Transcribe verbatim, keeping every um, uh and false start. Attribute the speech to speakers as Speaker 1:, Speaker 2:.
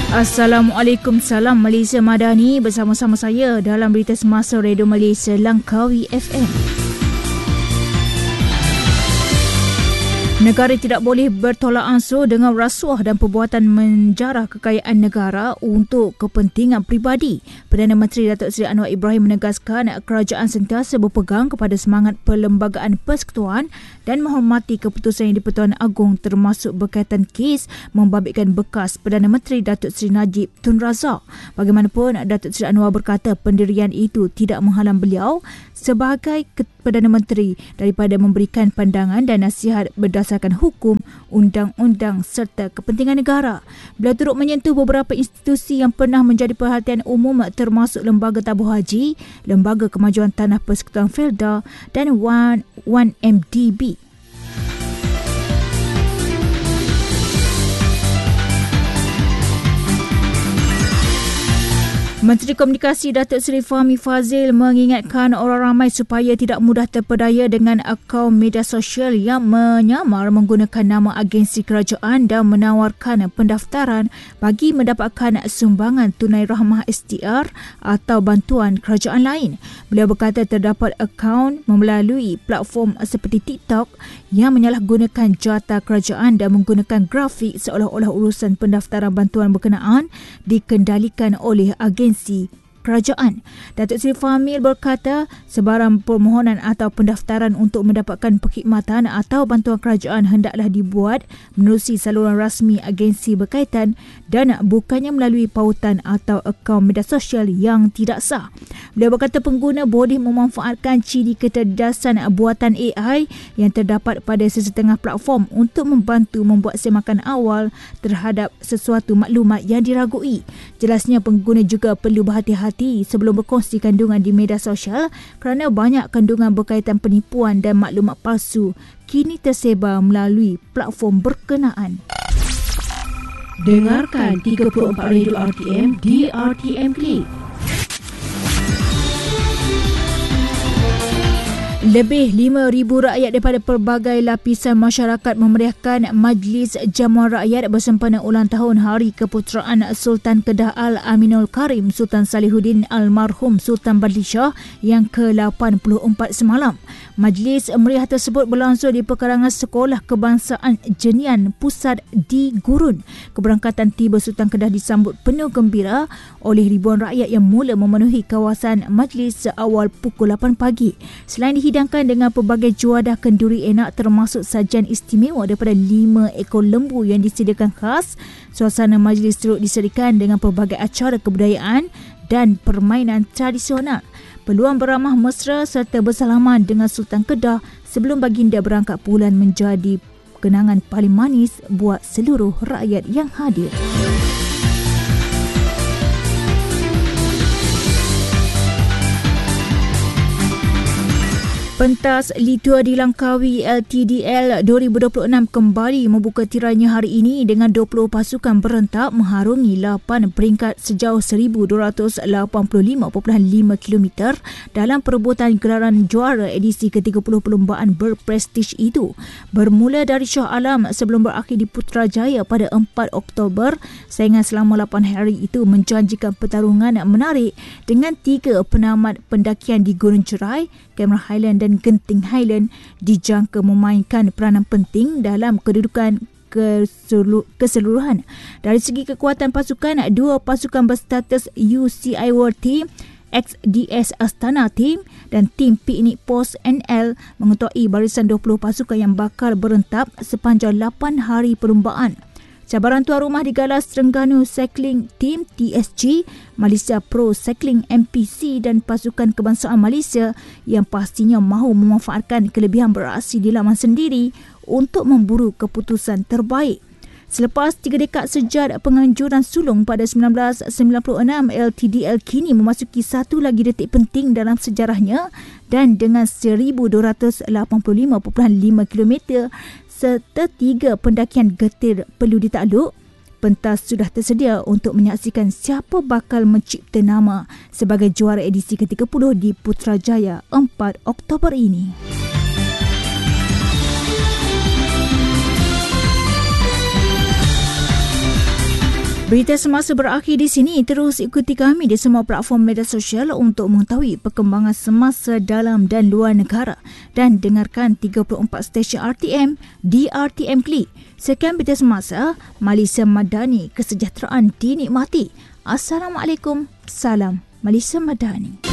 Speaker 1: Assalamualaikum, salam Malaysia Madani, bersama-sama saya dalam Berita Semasa Radio Malaysia Langkawi F M. Negara tidak boleh bertolak ansur dengan rasuah dan perbuatan menjarah kekayaan negara untuk kepentingan peribadi. Perdana Menteri Datuk Seri Anwar Ibrahim menegaskan kerajaan sentiasa berpegang kepada semangat Perlembagaan Persekutuan dan menghormati keputusan Yang di-Pertuan Agong termasuk berkaitan kes membabitkan bekas Perdana Menteri Datuk Seri Najib Tun Razak. Bagaimanapun, Datuk Seri Anwar berkata pendirian itu tidak menghalang beliau sebagai Perdana Menteri daripada memberikan pandangan dan nasihat berdasarkan hukum, undang-undang serta kepentingan negara. Beliau turut menyentuh beberapa institusi yang pernah menjadi perhatian umum termasuk Lembaga Tabuh Haji, Lembaga Kemajuan Tanah Persekutuan Felda dan satu M D B. Menteri Komunikasi Datuk Seri Fahmi Fadzil mengingatkan orang ramai supaya tidak mudah terpedaya dengan akaun media sosial yang menyamar menggunakan nama agensi kerajaan dan menawarkan pendaftaran bagi mendapatkan sumbangan tunai rahmah S T R atau bantuan kerajaan lain. Beliau berkata terdapat akaun melalui platform seperti TikTok yang menyalahgunakan jata kerajaan dan menggunakan grafik seolah-olah urusan pendaftaran bantuan berkenaan dikendalikan oleh agensi kerajaan. Datuk Seri Fahmi berkata sebarang permohonan atau pendaftaran untuk mendapatkan perkhidmatan atau bantuan kerajaan hendaklah dibuat menerusi saluran rasmi agensi berkaitan dan bukannya melalui pautan atau akaun media sosial yang tidak sah. Beliau berkata pengguna boleh memanfaatkan ciri kecerdasan buatan A I yang terdapat pada sesetengah platform untuk membantu membuat semakan awal terhadap sesuatu maklumat yang diragui. Jelasnya pengguna juga perlu berhati-hati sebelum berkongsi kandungan di media sosial kerana banyak kandungan berkaitan penipuan dan maklumat palsu kini tersebar melalui platform berkenaan.
Speaker 2: Dengarkan tiga puluh empat Radio R T M di R T M Click.
Speaker 1: Lebih lima ribu rakyat daripada pelbagai lapisan masyarakat memeriahkan Majlis Jamuan Rakyat bersempena ulang tahun Hari Keputeraan Sultan Kedah Al-Aminul Karim Sultan Salihuddin Almarhum Sultan Badlishah yang ke lapan puluh empat semalam. Majlis meriah tersebut berlangsung di perkarangan Sekolah Kebangsaan Jenian Pusat di Gurun. Keberangkatan tiba Sultan Kedah disambut penuh gembira oleh ribuan rakyat yang mula memenuhi kawasan majlis seawal pukul lapan pagi. Selain dihidangkan dengan pelbagai juadah kenduri enak termasuk sajian istimewa daripada lima ekor lembu yang disediakan khas, suasana majlis turut diserikan dengan pelbagai acara kebudayaan dan permainan tradisional. Peluang beramah mesra serta bersalaman dengan Sultan Kedah sebelum baginda berangkat pulang menjadi kenangan paling manis buat seluruh rakyat yang hadir. Pentas Litua di Langkawi L T D L dua ribu dua puluh enam kembali membuka tirainya hari ini dengan dua puluh pasukan berentak mengharungi lapan peringkat sejauh seribu dua ratus lapan puluh lima perpuluhan lima kilometer dalam perebutan gelaran juara edisi ke tiga puluh perlombaan berprestij itu. Bermula dari Shah Alam sebelum berakhir di Putrajaya pada empat Oktober, saingan selama lapan hari itu menjanjikan pertarungan menarik dengan tiga penamat pendakian di Gunung Jerai, Cameron Highland dan Genting Highland dijangka memainkan peranan penting dalam kedudukan keseluruhan. Dari segi kekuatan pasukan, dua pasukan berstatus U C I World Team, X D S Astana Team dan tim Piknik Pos N L mengetuai barisan dua puluh pasukan yang bakal berentap sepanjang lapan hari perlumbaan. Cabaran tuan rumah digalas Terengganu Cycling Team T S G, Malaysia Pro Cycling M P C dan pasukan kebangsaan Malaysia yang pastinya mahu memanfaatkan kelebihan beraksi di laman sendiri untuk memburu keputusan terbaik. Selepas tiga dekad sejak penganjuran sulung pada sembilan belas sembilan puluh enam, L T D L kini memasuki satu lagi detik penting dalam sejarahnya dan dengan seribu dua ratus lapan puluh lima perpuluhan lima kilometer serta tiga pendakian getir perlu ditakluk, pentas sudah tersedia untuk menyaksikan siapa bakal mencipta nama sebagai juara edisi ke tiga puluh di Putrajaya empat Oktober ini. Berita semasa berakhir di sini. Terus ikuti kami di semua platform media sosial untuk mengetahui perkembangan semasa dalam dan luar negara. Dan dengarkan tiga puluh empat stesen R T M di R T M Klik. Sekian berita semasa. Malaysia Madani, kesejahteraan dinikmati. Assalamualaikum. Salam Malaysia Madani.